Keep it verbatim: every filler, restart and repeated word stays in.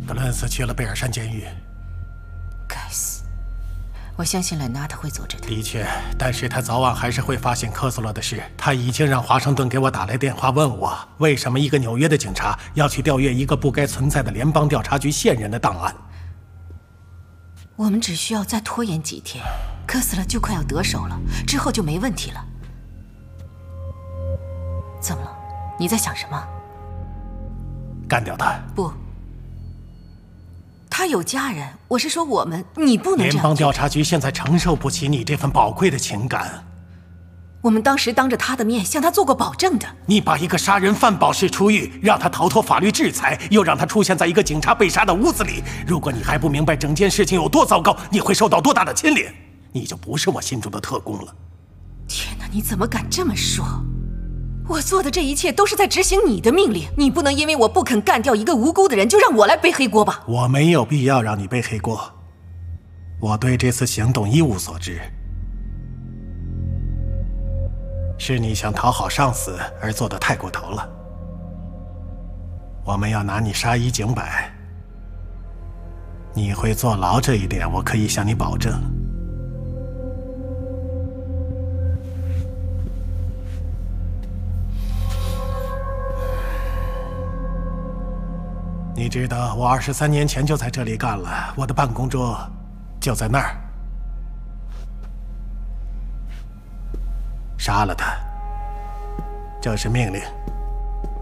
格伦斯去了贝尔山监狱。 该死！我相信兰纳他会阻止他。 的确，但是他早晚还是会发现科斯洛的事。他已经让华盛顿给我打来电话，问我为什么一个纽约的警察要去调阅一个不该存在的联邦调查局现任的档案。 我们只需要再拖延几天，科斯洛就快要得手了，之后就没问题了。怎么了？你在想什么？ 干掉他？ 不。 他有家人，我是说我们，你不能这样。 联邦调查局现在承受不起你这份宝贵的情感。 我们当时当着他的面向他做过保证的。 你把一个杀人犯保释出狱，让他逃脱法律制裁，又让他出现在一个警察被杀的屋子里。如果你还不明白整件事情有多糟糕，你会受到多大的牵连，你就不是我心中的特工了。 天哪，你怎么敢这么说？ 我做的这一切都是在执行你的命令，你不能因为我不肯干掉一个无辜的人，就让我来背黑锅吧？ 我没有必要让你背黑锅，我对这次行动一无所知，是你想讨好上司而做得太过头了。我们要拿你杀一儆百，你会坐牢这一点，我可以向你保证。 你知道，我二十三年前就在这里干了，我的办公桌就在那儿。杀了他，这是命令。